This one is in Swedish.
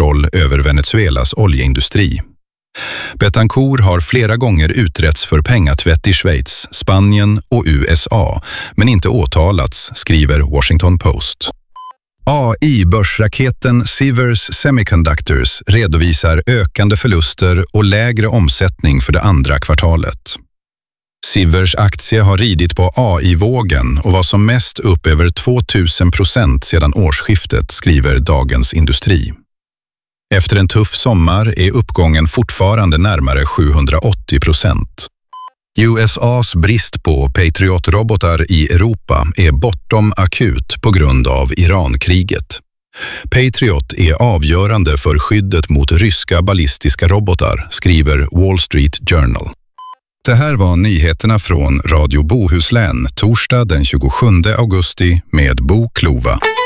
kontroll över Venezuelas oljeindustri. Betancourt har flera gånger utretts för pengatvätt i Schweiz, Spanien och USA, men inte åtalats, skriver Washington Post. AI-börsraketen Sivers Semiconductors redovisar ökande förluster och lägre omsättning för det andra kvartalet. Sivers aktie har ridit på AI-vågen och var som mest upp över 2000% sedan årsskiftet, skriver Dagens Industri. Efter en tuff sommar är uppgången fortfarande närmare 780%. USAs brist på Patriot-robotar i Europa är bortom akut på grund av Iran-kriget. Patriot är avgörande för skyddet mot ryska ballistiska robotar, skriver Wall Street Journal. Det här var nyheterna från Radio Bohuslän, torsdag den 27 augusti med Bo Klova.